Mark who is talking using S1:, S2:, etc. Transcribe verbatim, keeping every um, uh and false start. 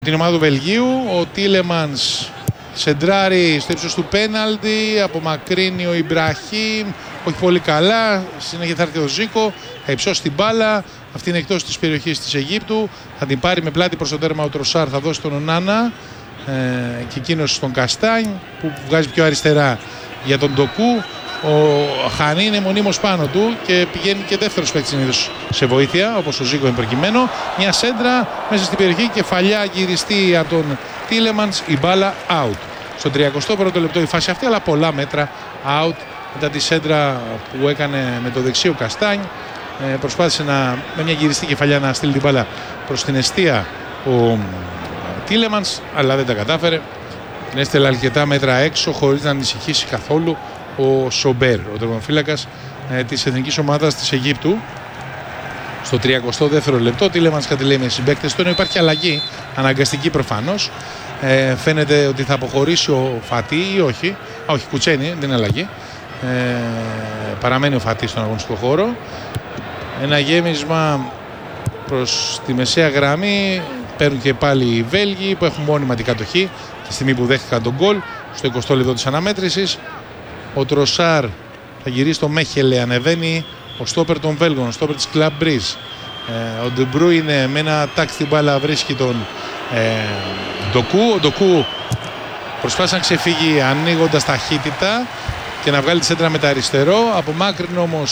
S1: Την ομάδα του Βελγίου, ο Τίλεμανς σεντράρει στο ύψος του πέναλτι, απομακρύνει ο Ιμπραχήμ, όχι πολύ καλά, συνέχεια θα έρθει ο Ζίκο, θα υψώσει την μπάλα, αυτή είναι εκτός της περιοχής της Αιγύπτου, θα την πάρει με πλάτη προς το τέρμα ο Τροσάρ, θα δώσει τον Ονάνα ε, και εκείνος στον Καστάνι που βγάζει πιο αριστερά για τον Ντοκού. Ο Χανί είναι μονίμως πάνω του και πηγαίνει και δεύτερος παίκτης συνήθως σε βοήθεια, όπως ο Ζίκο είναι προκειμένο. Μια σέντρα μέσα στην περιοχή, κεφαλιά γυριστή από τον Τίλεμανς, η μπάλα out. Στο τριακοστό πρώτο λεπτό η φάση αυτή, αλλά πολλά μέτρα out μετά τη σέντρα που έκανε με το δεξί ο Καστάνι. Ε, προσπάθησε να, με μια γυριστή κεφαλιά να στείλει την μπάλα προς την εστία ο Τίλεμανς, αλλά δεν τα κατάφερε. Την έστελε αρκετά μέτρα έξω χωρίς να ανησυχήσει καθόλου ο Σομπέρ, ο τερματοφύλακας ε, της εθνικής ομάδας της Αιγύπτου. Στο τριακοστό δεύτερο λεπτό, Τίλεμανς κάτι λέει με συμπαίκτες του, ενώ υπάρχει αλλαγή, αναγκαστική προφανώς. Ε, φαίνεται ότι θα αποχωρήσει ο Φατί ή όχι. Α, όχι, Κουτσένι, δεν είναι αλλαγή. Ε, παραμένει ο Φατί στον αγωνιστικό χώρο. Ένα γέμισμα προς τη μεσαία γραμμή. Παίρνουν και πάλι οι Βέλγοι που έχουν μόνιμα την κατοχή τη στιγμή που δέχτηκαν τον γκολ στο εικοστό λεπτό της αναμέτρησης. Ο Τροσάρ θα γυρίσει στο Μέχελε, ανεβαίνει ο στόπερ των Βέλγων, ο στόπερ της Κλαμπ Μπριζ. Ε, ο Ντεμπρούινε με ένα τάκ στην μπάλα βρίσκει τον ε, Ντοκού. Ο Ντοκού προσπάθησε να ξεφύγει ανοίγοντας ταχύτητα και να βγάλει τη σέντρα με τα αριστερό. Απομάκρυνε όμως